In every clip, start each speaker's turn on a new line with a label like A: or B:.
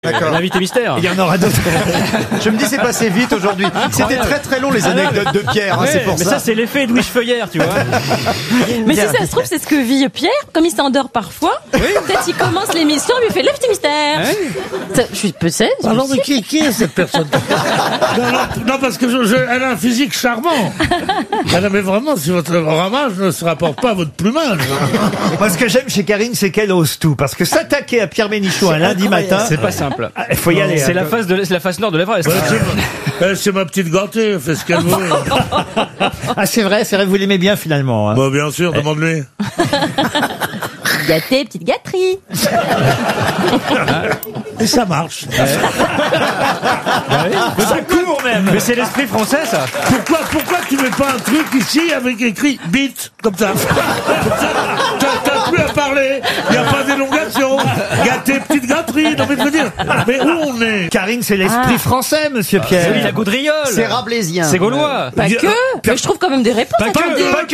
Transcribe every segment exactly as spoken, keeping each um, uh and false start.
A: D'accord.
B: L'invité mystère.
A: Il y en aura d'autres. Je me dis, c'est passé vite aujourd'hui. C'était très très long les anecdotes de Pierre, hein,
B: Ouais,
A: c'est pour
B: mais
A: ça.
B: ça, c'est l'effet Edwige Feuillère, tu vois.
C: Mais si ça se trouve, c'est ce que vit Pierre, comme il s'endort parfois. Peut-être il commence l'émission, il lui fait l'invité mystère. Ça, je suis peut-être.
D: Alors, mais qui, qui est cette personne? non, non, non, parce que je, je, elle a un physique charmant. Elle, mais vraiment, si votre ramage ne se rapporte pas à votre plumage.
A: Moi, ce que j'aime chez Karine, c'est qu'elle ose tout. Parce que s'attaquer à Pierre Bénichou un lundi matin,
B: C'est pas simple.
A: il faut y aller.
B: C'est
A: hein.
B: la face de c'est la face nord de l'Everest.
D: Ouais, c'est, ma- c'est ma petite gâtée, elle fait ce qu'elle veut.
A: Ah, c'est vrai, c'est vrai, vous l'aimez bien finalement. Hein.
D: Bah, bien sûr, demande-lui.
C: Gâté, petite gâterie.
D: Et ça marche.
A: Ça court même.
B: Mais c'est l'esprit français, ça.
D: Pourquoi, pourquoi tu mets pas un truc ici avec écrit bite, comme ça? Comme ça, t'as, t'as plus à parler, il n'y a pas d'élongation. Gâté, petite gâterie, non mais je veux dire, mais où on est?
A: Karine, c'est l'esprit
C: Ah.
A: français, monsieur
B: Oui,
A: Pierre.
B: la gaudriole.
E: C'est rabelaisien.
B: C'est gaulois.
C: Pas que. Mais je trouve quand même des réponses.
B: Pas que,
C: attendez.
B: pas que.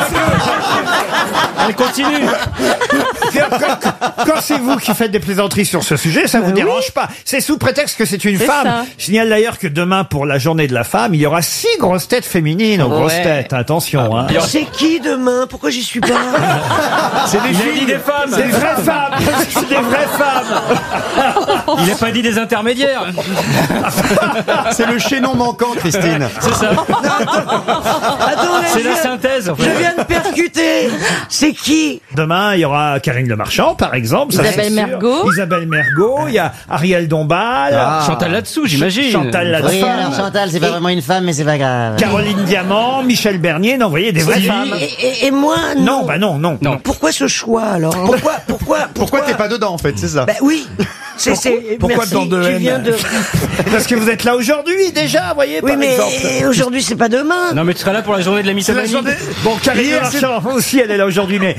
B: Elle continue.
A: Pierre, quand, quand c'est vous qui faites des plaisanteries sur ce sujet, ça vous dérange pas. C'est sous prétexte que c'est une
C: C'est
A: femme.
C: ça.
A: Je signale d'ailleurs que demain, pour la journée de la femme, il y aura six grosses têtes féminines aux grosses
C: Ouais.
A: têtes. Attention, hein.
F: C'est qui demain? Pourquoi j'y suis pas?
A: C'est des
B: Il a dit des femmes.
A: C'est des vraies femmes. C'est des vraies femmes.
B: Il n'a pas dit des intermédiaires.
E: C'est le chaînon manquant, Christine.
B: C'est ça.
F: Attends, là,
B: C'est
F: je
B: la
F: viens-
B: synthèse, en
F: Je
B: fait.
F: viens de percuter. C'est qui?
A: Demain, il y aura Karine Le Marchand, par exemple. ça,
C: Isabelle
A: c'est sûr.
C: Mergo.
A: Isabelle Mergo. Il y a Ariel Dombal.
E: Ah.
B: Chantal là-dessous, j'imagine.
A: Chantal là-dessous.
G: Oui, alors Chantal, c'est pas vraiment une femme, mais c'est pas grave.
A: Caroline Diamant, Michel Bernier. Non, vous voyez, des vraies
B: Si.
A: femmes.
F: Et, et- et moi,
A: Non,
F: non.
A: bah non, non.
B: Non.
F: Pourquoi ce choix alors? Pourquoi, pourquoi,
E: Pourquoi t'es pas dedans en fait, c'est ça?
F: Bah oui. C'est, c'est,
D: pourquoi
F: merci,
D: dans deux
F: tu
D: N?
F: viens de.
A: Parce que vous êtes là aujourd'hui, déjà, vous voyez,
F: Oui,
A: par
F: mais
A: exemple.
F: aujourd'hui c'est pas demain.
B: Non, mais tu seras là pour la journée de la mythomanie.
A: Bon, Karine Le Marchand aussi, elle est là aujourd'hui, mais...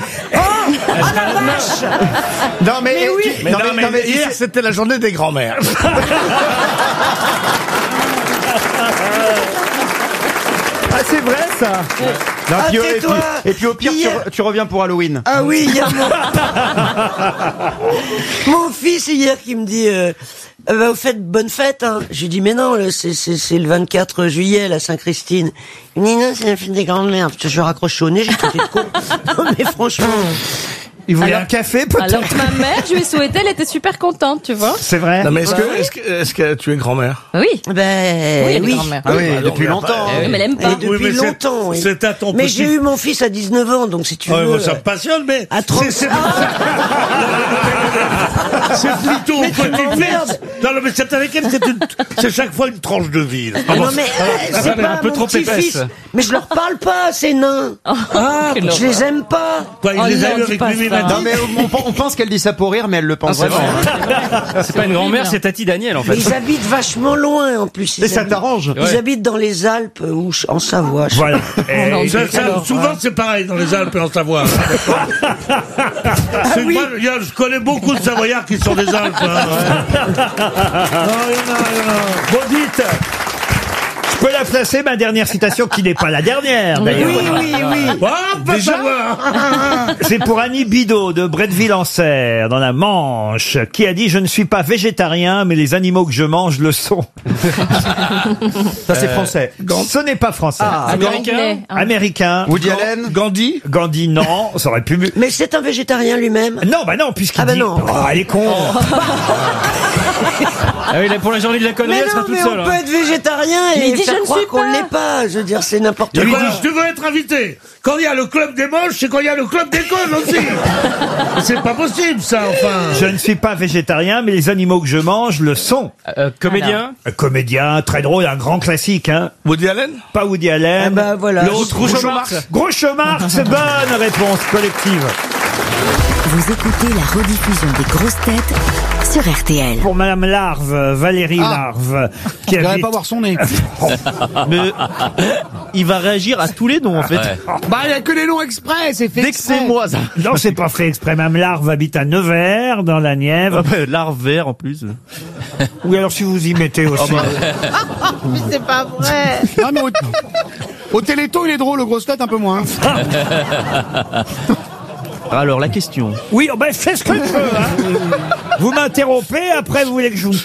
E: Non mais,
F: Mais oui.
E: tu-
D: Mais
E: non,
D: non,
E: mais,
D: mais
E: non, mais
D: hier, c'était la journée des grands-mères.
A: Ah, c'est vrai, ça.
E: non,
F: Ah,
E: puis, et,
F: tais-toi.
E: puis, et puis au pire, tu,
F: Hier-
E: re- tu reviens pour Halloween.
F: Ah oui, il y a mon... mon fils hier qui me dit euh, euh, bah, vous faites bonne fête, hein. Je lui dis mais non, le- c'est, c'est, c'est le vingt-quatre juillet, la Saint-Christine. Il me dit non, c'est la fête des grandes-mères. Parce que je raccroche au nez, j'ai traité de con. Non mais franchement.
A: Il voulait
C: Alors-
A: un café, peut-être.
C: Alors que ma mère, je lui ai souhaité, elle était super contente, tu vois.
A: C'est vrai.
D: Non mais est-ce que, est-ce que, est-ce que tu es grand-mère?
C: Oui.
F: Ben
C: Oui, elle est
F: oui.
C: grand-mère.
E: Ah oui,
D: bah,
E: depuis
D: donc,
E: longtemps.
C: Oui, mais elle aime
F: Et
C: pas.
F: depuis
D: Oui, mais c'est-
F: longtemps. oui.
D: c'est à ton
F: Mais
D: petit-
F: j'ai eu mon fils à dix-neuf ans, donc si tu
D: Ouais,
F: veux.
D: moi, ça me passionne, mais
F: À trente-
D: c'est, c'est, c'est plutôt au petit-fils. Non, non, mais c'est avec elle, c'est une, c'est chaque fois une tranche de vie. là.
F: Ah non mais euh, c'est pas
B: un peu
F: mon
B: trop
F: petit-fils.
B: épaisse.
F: Mais je leur parle pas, ces nains.
D: Ah,
C: Quelle
F: Je les aime pas.
D: quoi, il
C: Oh
D: les a
C: non,
D: eu
C: dis
D: avec
C: pas
D: Mimi
C: ça.
D: Mati.
E: Non mais on, on pense qu'elle dit ça pour rire, mais elle le pense
B: c'est
E: vraiment.
B: vrai. C'est pas une grand-mère, c'est Tati Daniel, en
F: Mais
B: fait.
F: ils habitent vachement loin en plus. Ils
E: Et ça
F: habitent-
E: t'arrange.
F: Ils
B: Ouais.
F: habitent dans les Alpes ou ch- en Savoie. je sais
A: Voilà.
C: non,
A: Et-
D: Ça, ça,
C: Alors,
D: souvent, c'est pareil dans les Alpes et en Savoie. C'est
F: oui.
D: moi, il y a- je connais beaucoup de Savoyards qui sont des Alpes. Hein. Non, il y en a, il y en a.
A: Bon, dites, je peux la placer, ma dernière citation, qui n'est pas la dernière, d'ailleurs.
F: Oui, oui, oui.
D: Ah, pas savoir.
A: C'est pour Annie Bidot de Bretteville-en-Serre, dans la Manche, qui a dit « Je ne suis pas végétarien, mais les animaux que je mange le sont.
E: Ça c'est français. »
A: Ce n'est pas français.
E: Ah,
B: Américain.
C: Hein.
A: Américain.
E: Woody Allen.
D: Gandhi.
A: Gandhi, non. Ça aurait pu...
F: Mais c'est un végétarien lui-même.
A: Non, bah non, puisqu'il
F: Ah bah
A: dit...
F: non.
A: Oh, elle est con.
B: Ah oui, là, pour la journée de la connerie,
F: Mais
B: elle sera
F: non,
B: toute
F: mais
B: seule.
F: on peut
B: hein.
F: être végétarien
C: Mais
F: et
C: il dit,
F: faire
C: je ne
F: croire
C: suis
F: qu'on
C: pas.
F: ne l'est pas. Je veux dire, c'est n'importe
D: Tu
F: quoi.
D: veux, tu veux être invité. Quand il y a le club des moches, c'est quand il y a le club des connes aussi. C'est pas possible, ça, enfin.
A: Je ne suis pas végétarien, mais les animaux que je mange le sont.
B: Euh, comédien.
A: Un comédien, très drôle, un grand classique, hein.
D: Woody Allen.
A: Pas Woody Allen.
F: Ah bah voilà.
A: L'autre,
B: Groucho
A: Marx.
B: Marx.
A: Groucho Marx, bonne réponse collective.
H: Vous écoutez la rediffusion des grosses têtes sur R T L.
A: Pour Madame Larve, Valérie Larve, qui habite...
D: voir son nez.
I: Mais il va réagir à tous les noms en fait.
D: Bah, il y a que les noms exprès, c'est fait
I: Dès que c'est moi, ça.
A: Non, c'est pas fait exprès. Madame Larve habite à Nevers, dans la Nièvre.
I: Ah bah, L'art vert en plus.
A: Oui, alors si vous y mettez aussi.
F: Mais c'est pas vrai.
D: Non, mais au, au Téléthon, il est drôle, le grosse tête, un peu moins.
I: Alors, la question.
A: Oui, oh ben, fais ce que je veux. Hein. Vous m'interrompez, après vous voulez que je vous